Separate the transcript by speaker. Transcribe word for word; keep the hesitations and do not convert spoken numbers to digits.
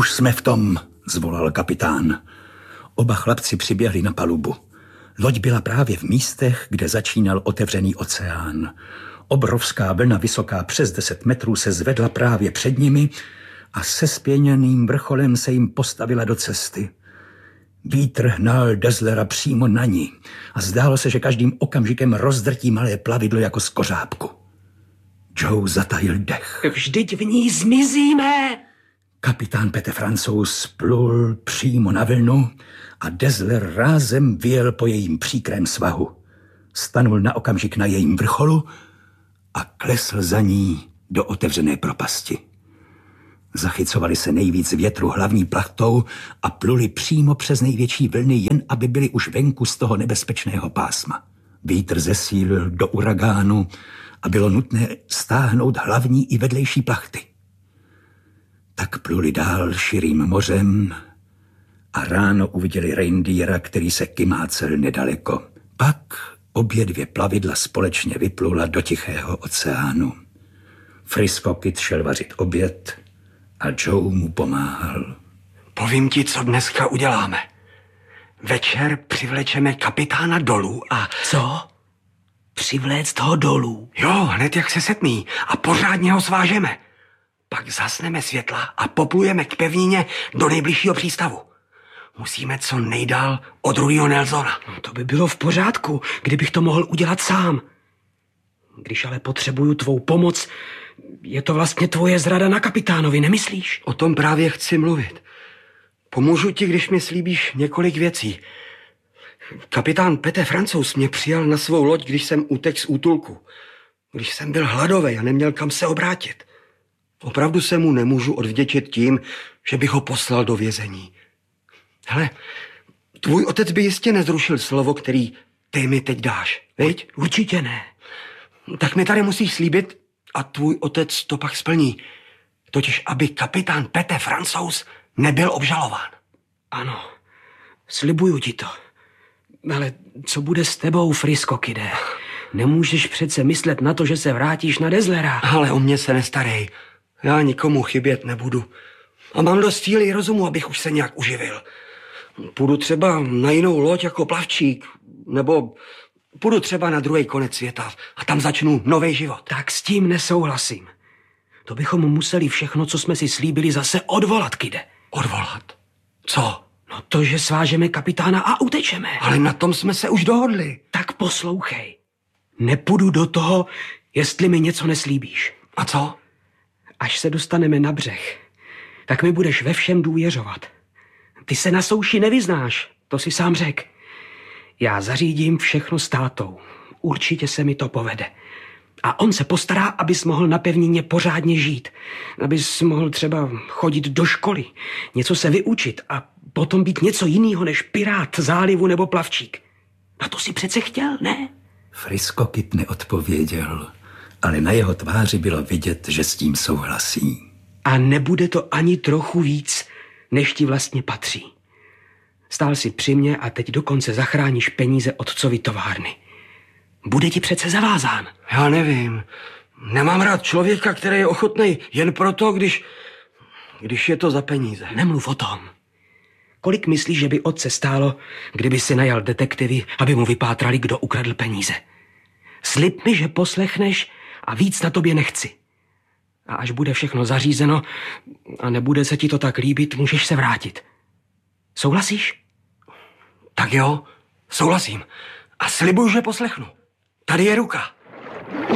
Speaker 1: Už jsme v tom, zvolal kapitán. Oba chlapci přiběhli na palubu. Loď byla právě v místech, kde začínal otevřený oceán. Obrovská vlna vysoká přes deset metrů se zvedla právě před nimi a se spěněným vrcholem se jim postavila do cesty. Vítr hnal Dazzlera přímo na ní a zdálo se, že každým okamžikem rozdrtí malé plavidlo jako z kořápku. Joe zatajil dech.
Speaker 2: Vždyť v ní zmizíme!
Speaker 1: Kapitán Pete Francouz plul přímo na vlnu a Dazzler rázem vyjel po jejím příkrém svahu. Stanul na okamžik na jejím vrcholu a klesl za ní do otevřené propasti. Zachycovali se nejvíc větru hlavní plachtou a pluli přímo přes největší vlny, jen aby byli už venku z toho nebezpečného pásma. Vítr zesílil do uragánu a bylo nutné stáhnout hlavní i vedlejší plachty. Tak pluli dál širým mořem a ráno uviděli reindeera, který se kymácel nedaleko. Pak obě dvě plavidla společně vyplula do Tichého oceánu. Frisco Kid šel vařit oběd a Joe mu pomáhal.
Speaker 2: Povím ti, co dneska uděláme. Večer přivlečeme kapitána dolů a...
Speaker 3: Co? Přivléct ho dolů?
Speaker 2: Jo, hned jak se setmí a pořádně ho svážeme. Pak zasneme světla a poplujeme k pevnině do nejbližšího přístavu. Musíme co nejdál od Ruiho Nelsona.
Speaker 3: No, to by bylo v pořádku, kdybych to mohl udělat sám. Když ale potřebuju tvou pomoc, je to vlastně tvoje zrada na kapitánovi, nemyslíš?
Speaker 2: O tom právě chci mluvit. Pomůžu ti, když mi slíbíš několik věcí. Kapitán Pete Francouz mě přijal na svou loď, když jsem utekl z útulku. Když jsem byl hladový a neměl kam se obrátit. Opravdu se mu nemůžu odvděčit tím, že bych ho poslal do vězení. Hele, tvůj otec by jistě nezrušil slovo, který ty mi teď dáš, viď?
Speaker 3: Určitě ne.
Speaker 2: Tak mi tady musíš slíbit a tvůj otec to pak splní. Totiž, aby kapitán Pete Francouz nebyl obžalován.
Speaker 3: Ano, slibuju ti to. Ale co bude s tebou, Frisco Kide? Nemůžeš přece myslet na to, že se vrátíš na Dazzlera.
Speaker 2: Ale o mě se nestarej. Já nikomu chybět nebudu. A mám dost síly i rozumu, abych už se nějak uživil. Půjdu třeba na jinou loď jako plavčík, nebo půjdu třeba na druhý konec světa a tam začnu nový život.
Speaker 3: Tak s tím nesouhlasím. To bychom museli všechno, co jsme si slíbili, zase odvolat, Kide.
Speaker 2: Odvolat? Co?
Speaker 3: No to, že svážeme kapitána a utečeme.
Speaker 2: Ale na tom jsme se už dohodli.
Speaker 3: Tak poslouchej. Nepůjdu do toho, jestli mi něco neslíbíš.
Speaker 2: A co?
Speaker 3: Až se dostaneme na břeh, tak mi budeš ve všem důvěřovat. Ty se na souši nevyznáš, to si sám řek. Já zařídím všechno s tátou. Určitě se mi to povede. A on se postará, abys mohl na pevnině pořádně žít. Abys mohl třeba chodit do školy, něco se vyučit a potom být něco jiného než pirát, zálivu nebo plavčík. Na to si přece chtěl, ne?
Speaker 1: Frisco Kid neodpověděl, ale na jeho tváři bylo vidět, že s tím souhlasí.
Speaker 3: A nebude to ani trochu víc, než ti vlastně patří. Stál si při mě a teď dokonce zachráníš peníze otcovy továrny. Bude ti přece zavázán.
Speaker 2: Já nevím. Nemám rád člověka, který je ochotný jen proto, když, když je to za peníze.
Speaker 3: Nemluv o tom. Kolik myslíš, že by otce stálo, kdyby si najal detektivy, aby mu vypátrali, kdo ukradl peníze? Slib mi, že poslechneš a víc na tobě nechci. A až bude všechno zařízeno a nebude se ti to tak líbit, můžeš se vrátit. Souhlasíš?
Speaker 2: Tak jo, souhlasím. A slibuju, že poslechnu. Tady je ruka.